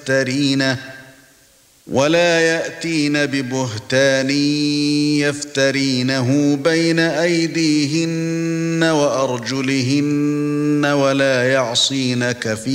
ولا يأتين ببهتان يفترينه بين أيديهن وأرجلهن ولا يعصينك في